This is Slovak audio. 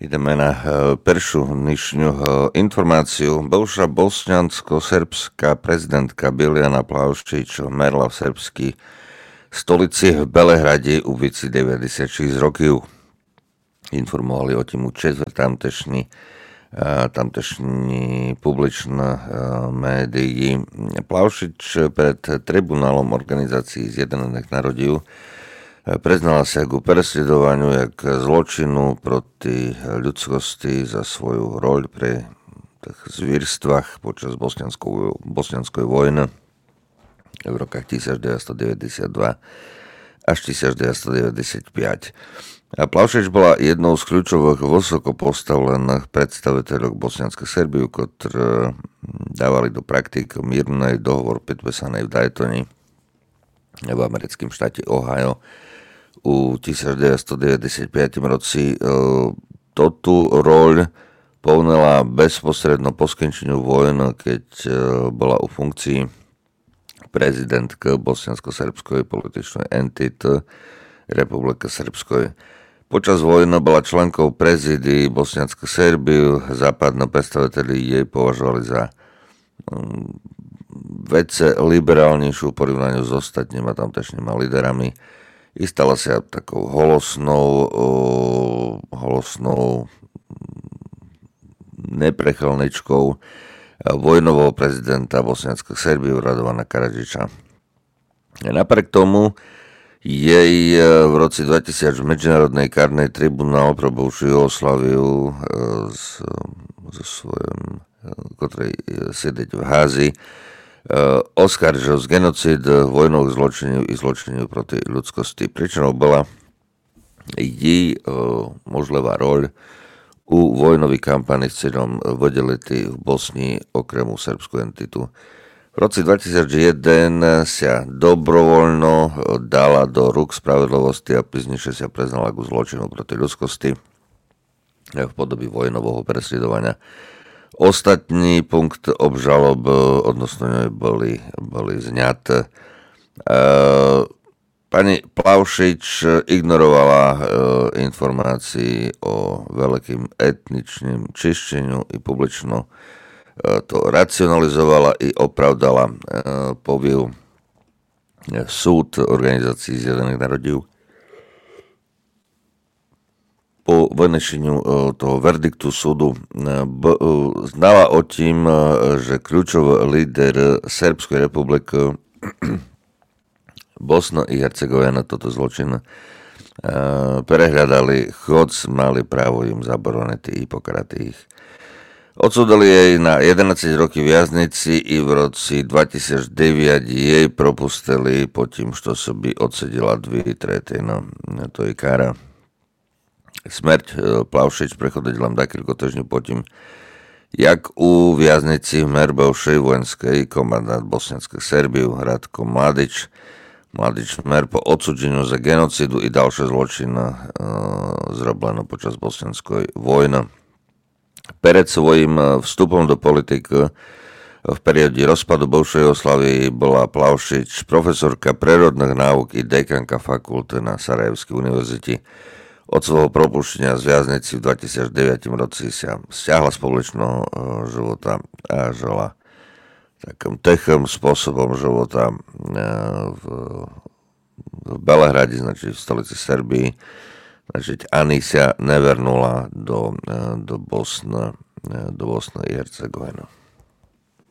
Ideme na peršu dnešnú informáciu. Bivša bosňansko-srbská prezidentka Biljana Plavšič merla v srbskej stolici v Belehrade u vici 96 rokov. Informovali o tím četvrť tamtešní publičné médií. Plavšič pred tribunálom organizácií Zjednotených národov priznala sa k presledovaniu jak zločinu proti ľudskosti za svoju roľ pri zvírstvách počas bosnianskej vojny v rokách 1992 až 1995. A Plavšič bola jednou z kľúčových vysoko postavených predstaviteľov bosnianskej Serbie, ktorí dávali do praktik mírny dohovor podpísaný v Daytone v americkém štáte Ohio u 1995 roci. Toto roľ plnila bezposredno po skončeniu vojny, keď bola u funkcii prezidentka bosniansko-srbskej političnej entity Republiky Srbskoj. Počas vojny bola členkou prezídii Bosnianskej Serbie. Západní predstaviteľi jej považovali za vece liberálnejšiu v porovnaní s ostatnými tamtešními líderami. I stala sa takou holosnou neprechylničkou vojnového prezidenta Bosnianskej Serbie Radovana Karadžiča. Napriek tomu jej v roce 2000 Medzinárodný karný tribunál pro bivšiu Jugosláviu ktorý sedieť v Házi, oskaržil z genocíd, vojnových zločinov i zločinov proti ľudskosti. Príčinou bola jej možlivá roľ u vojnovej kampani s cieľom vodeliť v Bosni okremu srbskú entitu. V roce 2001 sa dobrovoľno dala do rúk spravedlivosti a pozdnejšie sa priznala ku zločinu proti ľudskosti v podobe vojnového presledovania. Ostatní punkt obžalob odnosno nej boli zňaté. Pani Plavšič ignorovala informácií o veľkým etničným čiščeniu i publično to racionalizovala i opravdala, povil súd Organizácií Zjednotených národov. Po vynešeniu toho verdiktu súdu znala o tým, že kľúčový líder Srbskej republiky Bosna i Hercegovina toto zločin prehľadali, chod mali právo im zabroniť i pokratiť ich. Odsúdili jej na 11 rokov viaznici i v roci 2009 jej propustili po tým, što sa by odsedila 2/3. To je kára. Smrť Plavšič prechodila dakilko týždňov potom, jak u viaznici v Merbevšej vojenskej komandant Bosnianskej Serbie Ratko Mladić mer po odsúdeniu za genocidu i ďalšie zločiny zrobleno počas bosnianskej vojny. Pred svojím vstupom do politiky v perióde rozpadu bivšej Jugoslávie bola Plavšič profesorka prírodných náuk i dekanka fakulty na Sarajevskej univerzite. Od svojho propuštenia z viaznici v 2009 roci sa stiahla z publičného života a žila takým tichým spôsobom života v Belehrade, znači v stolici Serbii. Znači ani sa nevernula do Bosny i Hercegoviny.